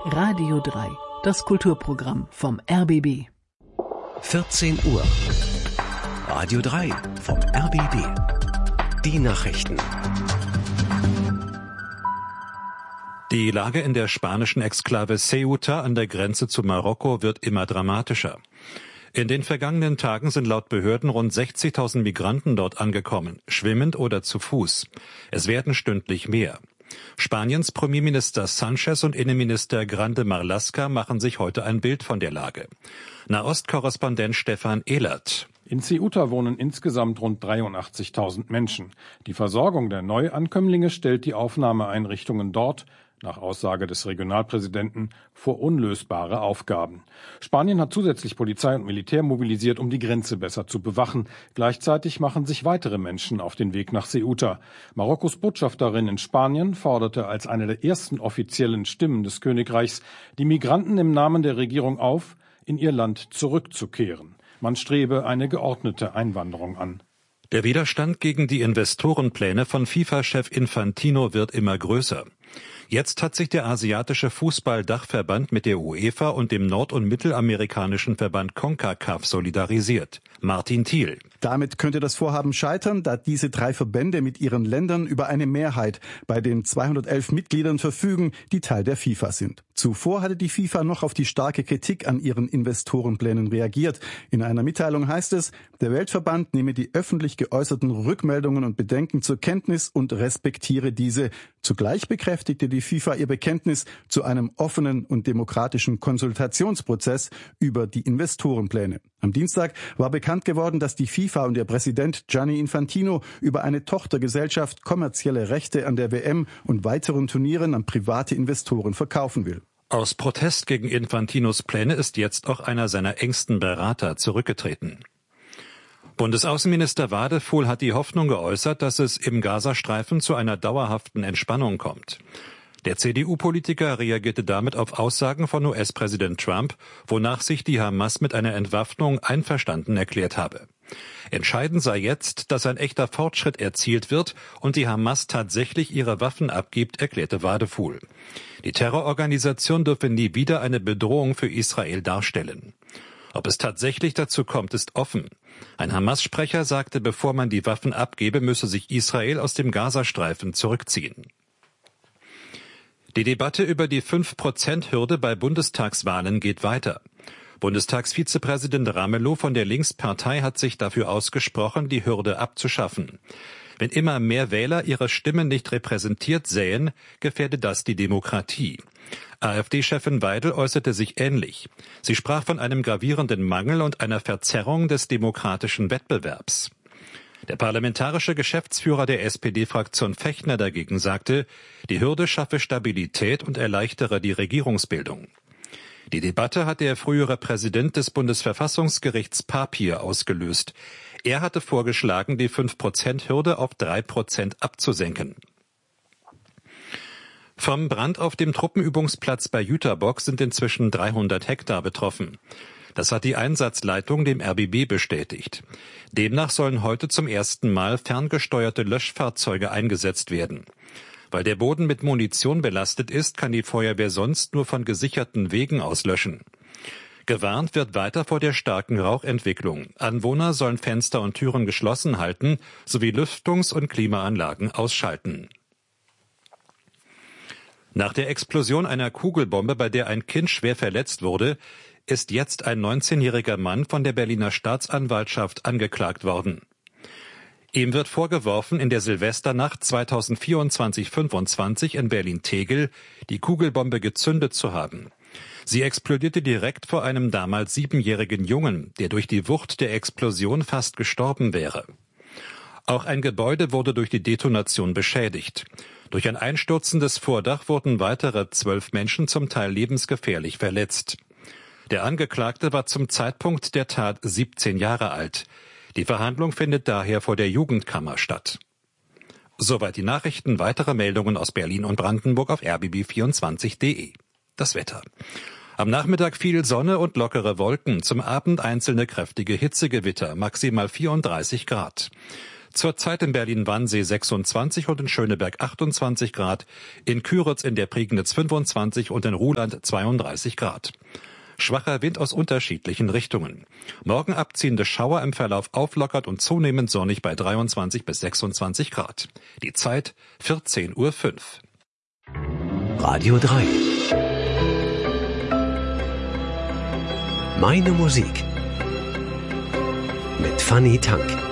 Radio 3, das Kulturprogramm vom RBB. 14 Uhr. Radio 3 vom RBB. Die Nachrichten. Die Lage in der spanischen Exklave Ceuta an der Grenze zu Marokko wird immer dramatischer. In den vergangenen Tagen sind laut Behörden rund 60.000 Migranten dort angekommen, schwimmend oder zu Fuß. Es werden stündlich mehr. Spaniens Premierminister Sánchez und Innenminister Grande Marlaska machen sich heute ein Bild von der Lage. Nahostkorrespondent Stefan Ehlert. In Ceuta wohnen insgesamt rund 83.000 Menschen. Die Versorgung der Neuankömmlinge stellt die Aufnahmeeinrichtungen dort, nach Aussage des Regionalpräsidenten, vor unlösbare Aufgaben. Spanien hat zusätzlich Polizei und Militär mobilisiert, um die Grenze besser zu bewachen. Gleichzeitig machen sich weitere Menschen auf den Weg nach Ceuta. Marokkos Botschafterin in Spanien forderte als eine der ersten offiziellen Stimmen des Königreichs die Migranten im Namen der Regierung auf, in ihr Land zurückzukehren. Man strebe eine geordnete Einwanderung an. Der Widerstand gegen die Investorenpläne von FIFA-Chef Infantino wird immer größer. Jetzt hat sich der asiatische Fußball-Dachverband mit der UEFA und dem nord- und mittelamerikanischen Verband CONCACAF solidarisiert. Martin Thiel. Damit könnte das Vorhaben scheitern, da diese drei Verbände mit ihren Ländern über eine Mehrheit bei den 211 Mitgliedern verfügen, die Teil der FIFA sind. Zuvor hatte die FIFA noch auf die starke Kritik an ihren Investorenplänen reagiert. In einer Mitteilung heißt es, der Weltverband nehme die öffentlich geäußerten Rückmeldungen und Bedenken zur Kenntnis und respektiere diese. Zugleich bekräftigte die FIFA ihr Bekenntnis zu einem offenen und demokratischen Konsultationsprozess über die Investorenpläne. Am Dienstag war bekannt geworden, dass die FIFA und ihr Präsident Gianni Infantino über eine Tochtergesellschaft kommerzielle Rechte an der WM und weiteren Turnieren an private Investoren verkaufen will. Aus Protest gegen Infantinos Pläne ist jetzt auch einer seiner engsten Berater zurückgetreten. Bundesaußenminister Wadefuhl hat die Hoffnung geäußert, dass es im Gazastreifen zu einer dauerhaften Entspannung kommt. Der CDU-Politiker reagierte damit auf Aussagen von US-Präsident Trump, wonach sich die Hamas mit einer Entwaffnung einverstanden erklärt habe. Entscheidend sei jetzt, dass ein echter Fortschritt erzielt wird und die Hamas tatsächlich ihre Waffen abgibt, erklärte Wadefuhl. Die Terrororganisation dürfe nie wieder eine Bedrohung für Israel darstellen. Ob es tatsächlich dazu kommt, ist offen. Ein Hamas-Sprecher sagte, bevor man die Waffen abgebe, müsse sich Israel aus dem Gazastreifen zurückziehen. Die Debatte über die 5%-Hürde bei Bundestagswahlen geht weiter. Bundestagsvizepräsident Ramelow von der Linkspartei hat sich dafür ausgesprochen, die Hürde abzuschaffen. Wenn immer mehr Wähler ihre Stimmen nicht repräsentiert sähen, gefährde das die Demokratie. AfD-Chefin Weidel äußerte sich ähnlich. Sie sprach von einem gravierenden Mangel und einer Verzerrung des demokratischen Wettbewerbs. Der parlamentarische Geschäftsführer der SPD-Fraktion Fechner dagegen sagte, die Hürde schaffe Stabilität und erleichtere die Regierungsbildung. Die Debatte hat der frühere Präsident des Bundesverfassungsgerichts Papier ausgelöst. Er hatte vorgeschlagen, die 5%-Hürde auf 3% abzusenken. Vom Brand auf dem Truppenübungsplatz bei Jüterbock sind inzwischen 300 Hektar betroffen. Das hat die Einsatzleitung dem RBB bestätigt. Demnach sollen heute zum ersten Mal ferngesteuerte Löschfahrzeuge eingesetzt werden. Weil der Boden mit Munition belastet ist, kann die Feuerwehr sonst nur von gesicherten Wegen aus löschen. Gewarnt wird weiter vor der starken Rauchentwicklung. Anwohner sollen Fenster und Türen geschlossen halten sowie Lüftungs- und Klimaanlagen ausschalten. Nach der Explosion einer Kugelbombe, bei der ein Kind schwer verletzt wurde, ist jetzt ein 19-jähriger Mann von der Berliner Staatsanwaltschaft angeklagt worden. Ihm wird vorgeworfen, in der Silvesternacht 2024/25 in Berlin-Tegel die Kugelbombe gezündet zu haben. Sie explodierte direkt vor einem damals 7-jährigen Jungen, der durch die Wucht der Explosion fast gestorben wäre. Auch ein Gebäude wurde durch die Detonation beschädigt. Durch ein einstürzendes Vordach wurden weitere 12 Menschen zum Teil lebensgefährlich verletzt. Der Angeklagte war zum Zeitpunkt der Tat 17 Jahre alt. Die Verhandlung findet daher vor der Jugendkammer statt. Soweit die Nachrichten. Weitere Meldungen aus Berlin und Brandenburg auf rbb24.de. Das Wetter. Am Nachmittag viel Sonne und lockere Wolken. Zum Abend einzelne kräftige Hitzegewitter, maximal 34 Grad. Zurzeit in Berlin-Wannsee 26 und in Schöneberg 28 Grad, in Küritz in der Prignitz 25 und in Ruhland 32 Grad. Schwacher Wind aus unterschiedlichen Richtungen. Morgen abziehende Schauer, im Verlauf auflockert und zunehmend sonnig bei 23 bis 26 Grad. Die Zeit 14:05 Uhr. Radio 3. Meine Musik. Mit Fanny Tank.